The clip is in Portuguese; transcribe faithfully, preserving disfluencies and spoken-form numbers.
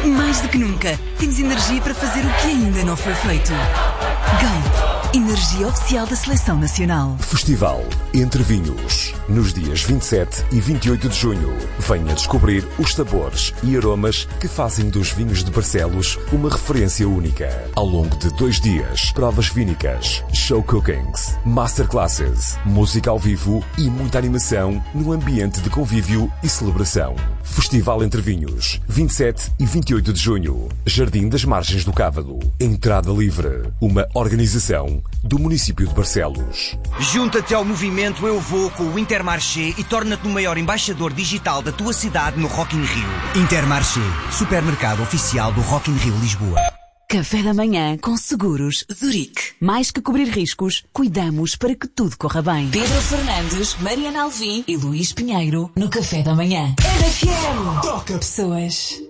Mais do que nunca, temos energia para fazer o que ainda não foi feito. Galp, energia oficial da Seleção Nacional. Festival Entre Vinhos, nos dias vinte e sete e vinte e oito de junho. Venha descobrir os sabores e aromas que fazem dos vinhos de Barcelos uma referência única. Ao longo de dois dias, provas vínicas, show cookings, masterclasses, música ao vivo e muita animação no ambiente de convívio e celebração. Festival Entre Vinhos, vinte e sete e vinte e oito de junho. Jardim das Margens do Cávado. Entrada livre. Uma organização do município de Barcelos. Junta-te ao movimento Eu Vou com o Intermarché e torna-te o maior embaixador digital da tua cidade no Rock in Rio. Intermarché, supermercado oficial do Rock in Rio Lisboa. Café da manhã com Seguros Zurique. Mais que cobrir riscos, cuidamos para que tudo corra bem. Pedro Fernandes, Mariana Alvim e Luís Pinheiro no Café da manhã. R F M. Toca pessoas.